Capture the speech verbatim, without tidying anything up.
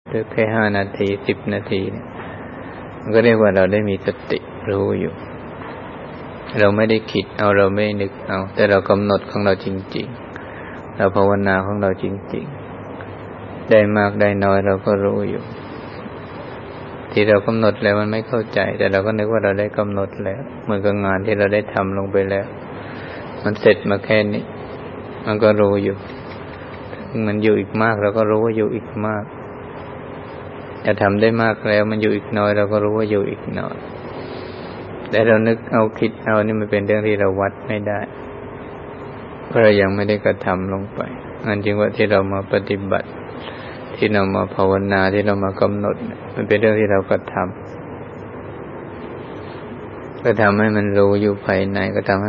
หรือแค่ห้านาทีสิบนาทีเนี่ยมันก็เรียกว่าเราได้มีสติรู้อยู่เราไม่ได้คิดเอาเราไม่นึกเอาแต่เรากำหนดของเราจริงๆเราภาวนาของเราจริงๆได้มากได้น้อยเราก็รู้อยู่ที่เรากำหนดแล้วมันไม่เข้าใจแต่เราก็นึกว่าเราได้กำหนดแล้วเหมือนกับงานที่เราได้ทำลงไปแล้วมันเสร็จมาแค่นี้มันก็รู้อยู่มันอยู่อีกมากเราก็รู้ว่าอยู่อีกมากจะทำได้มากแล้วมันอยู่อีกน้อยเราก็รู้ว่าอยู่อีกน้อยแต่เรานึกเอาคิดเอานี่มันเป็นเรื่องที่เราวัดไม่ได้เพราะเรายังไม่ได้กระทำลงไปงั้นจึงว่าที่เรามาปฏิบัติที่เรามาภาวนาที่เรามากำหนดมันเป็นเรื่องที่เรากระทำก็ทำให้มันรู้อยู่ภายในก็ทำให้